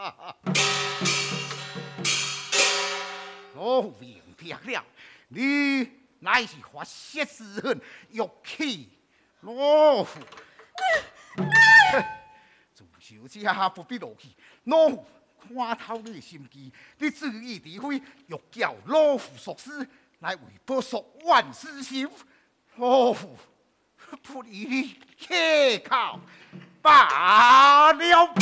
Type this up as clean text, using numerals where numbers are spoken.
我明白了，你乃是发泄之恨，欲气老夫。朱小姐不必怒气，老夫看透你的心机，你自意诋毁，欲叫老夫所施，乃为保索万世心。老夫不理你，开口罢了。